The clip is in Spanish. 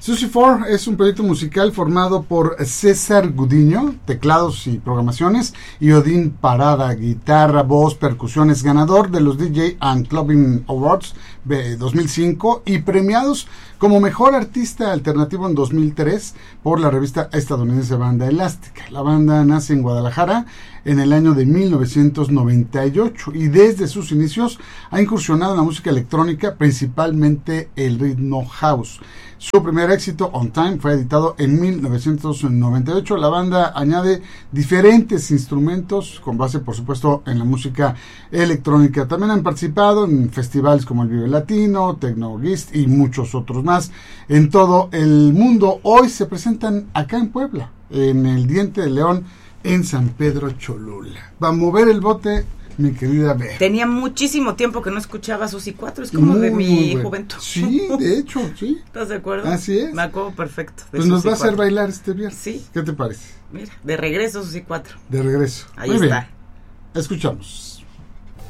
Susi 4 es un proyecto musical formado por César Gudiño, teclados y programaciones, y Odín Parada, guitarra, voz, percusiones, ganador de los DJ and Clubbing Awards 2005 y premiados como mejor artista alternativo en 2003 por la revista estadounidense Banda Elástica. La banda nace en Guadalajara en el año de 1998 y desde sus inicios ha incursionado en la música electrónica, principalmente el ritmo house. Su primer éxito, On Time, fue editado en 1998. La banda añade diferentes instrumentos con base, por supuesto, en la música electrónica. También han participado en festivales como el Vive Latino, Tecnogist y muchos otros más en todo el mundo. Hoy se presentan acá en Puebla, en el Diente de León, en San Pedro Cholula. Va a mover el bote, mi querida Bea. Tenía muchísimo tiempo que no escuchaba Susi 4, es como de mi juventud. Sí, de hecho, sí. ¿Estás de acuerdo? Así es. Me acuerdo perfecto. Pues nos va a hacer bailar este viernes. Sí. ¿Qué te parece? Mira, de regreso Susi 4. De regreso. Ahí Muy está. Bien. Escuchamos.